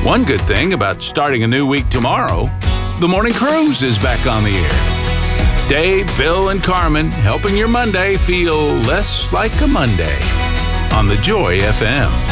One good thing about starting a new week tomorrow, the Morning Cruise is back on the air. Dave, Bill, and Carmen helping your Monday feel less like a Monday on the Joy FM.